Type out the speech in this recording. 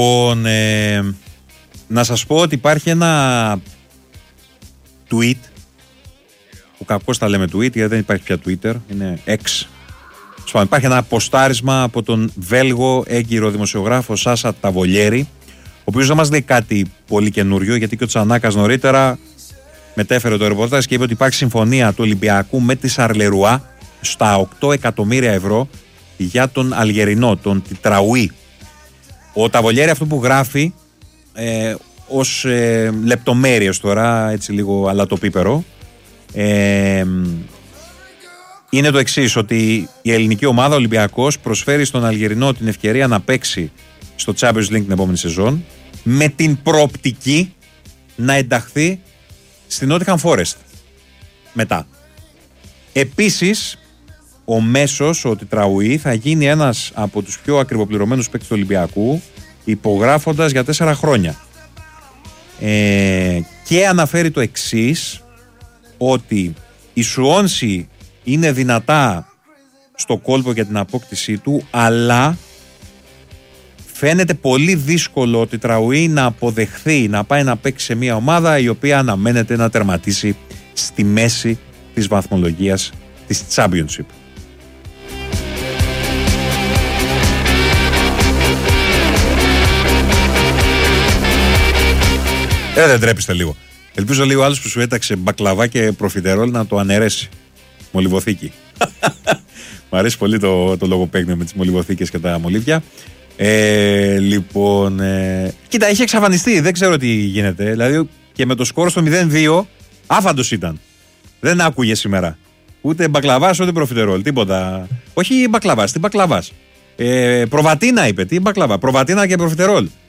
Λοιπόν, να σας πω ότι υπάρχει ένα tweet, που κακώς τα λέμε tweet γιατί δεν υπάρχει πια Twitter, είναι X. Υπάρχει ένα ποστάρισμα από τον Βέλγο έγκυρο δημοσιογράφο Σάσα Ταβολιέρη, ο οποίος δεν μας λέει κάτι πολύ καινούριο, γιατί και ο Τσανάκας νωρίτερα μετέφερε το ρεπορτάζ και είπε ότι υπάρχει συμφωνία του Ολυμπιακού με τη Σαρλερουά στα 8 εκατομμύρια ευρώ για τον Αλγερινό, τον Τιτραουί. Ο Ταβολιέρη αυτό που γράφει ως λεπτομέρειες τώρα, έτσι λίγο αλατοπίπερο, είναι το εξής, ότι η ελληνική ομάδα Ολυμπιακός προσφέρει στον Αλγερινό την ευκαιρία να παίξει στο Champions League την επόμενη σεζόν με την προοπτική να ενταχθεί στην Nottingham Forest μετά. Επίσης, ο Μέσος, ο Τιτραουί, θα γίνει ένας από τους πιο ακριβοπληρωμένους παίκτες του Ολυμπιακού, υπογράφοντας για 4 χρόνια. Και αναφέρει το εξής, ότι η Σουόνσι είναι δυνατά στο κόλπο για την απόκτησή του, αλλά φαίνεται πολύ δύσκολο ο Τιτραουί να αποδεχθεί να πάει να παίξει σε μια ομάδα η οποία αναμένεται να τερματίσει στη μέση της βαθμολογίας της Championship. Δεν τρέπεστε λίγο. Ελπίζω λίγο άλλος που σου έταξε μπακλαβά και προφιτερόλ να το αναιρέσει. Μολυβοθήκη. Μου αρέσει πολύ το λογοπαίγνιο με τις μολυβοθήκες και τα μολύβια. Λοιπόν, κοίτα, είχε εξαφανιστεί, δεν ξέρω τι γίνεται. Δηλαδή και με το σκορ στο 0-2 άφαντος ήταν. Δεν άκουγε σήμερα. Ούτε μπακλαβάς ούτε προφιτερόλ, τίποτα. Όχι μπακλαβάς, τι μπακλαβάς. Προβατίνα είπε, τι μπακλαβά. Προβατίνα και προφιτερόλ.